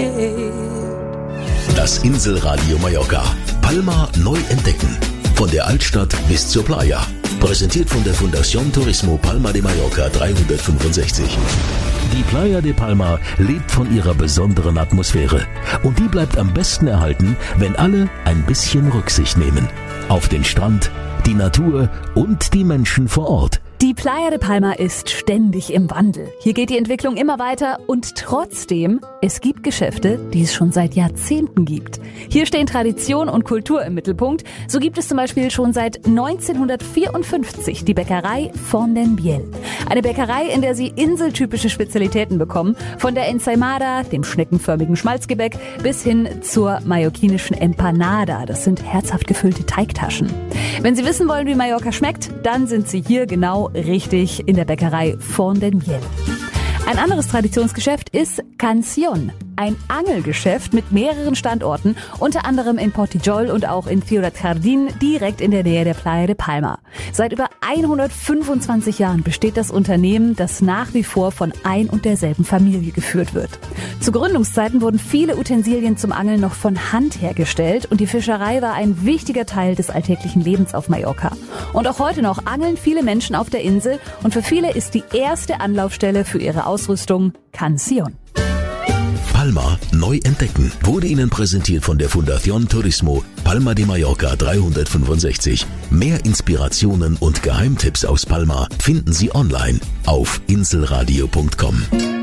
Das Inselradio Mallorca. Palma neu entdecken. Von der Altstadt bis zur Playa. Präsentiert von der Fundación Turismo Palma de Mallorca 365. Die Playa de Palma lebt von ihrer besonderen Atmosphäre. Und die bleibt am besten erhalten, wenn alle ein bisschen Rücksicht nehmen. Auf den Strand, die Natur und die Menschen vor Ort. Die Playa de Palma ist ständig im Wandel. Hier geht die Entwicklung immer weiter und trotzdem, es gibt Geschäfte, die es schon seit Jahrzehnten gibt. Hier stehen Tradition und Kultur im Mittelpunkt. So gibt es zum Beispiel schon seit 1954 die Bäckerei Font den Biel. Eine Bäckerei, in der Sie inseltypische Spezialitäten bekommen, von der Ensaimada, dem schneckenförmigen Schmalzgebäck, bis hin zur mallorquinischen Empanada. Das sind herzhaft gefüllte Teigtaschen. Wenn Sie wissen wollen, wie Mallorca schmeckt, dann sind Sie hier genau richtig in der Bäckerei Font den Biel. Ein anderes Traditionsgeschäft ist Canción, ein Angelgeschäft mit mehreren Standorten, unter anderem in Portijol und auch in Ciudad Jardín, direkt in der Nähe der Playa de Palma. Seit über 125 Jahren besteht das Unternehmen, das nach wie vor von ein und derselben Familie geführt wird. Zu Gründungszeiten wurden viele Utensilien zum Angeln noch von Hand hergestellt und die Fischerei war ein wichtiger Teil des alltäglichen Lebens auf Mallorca. Und auch heute noch angeln viele Menschen auf der Insel und für viele ist die erste Anlaufstelle für ihre Ausrüstung Canción. Palma neu entdecken wurde Ihnen präsentiert von der Fundación Turismo Palma de Mallorca 365. Mehr Inspirationen und Geheimtipps aus Palma finden Sie online auf inselradio.com.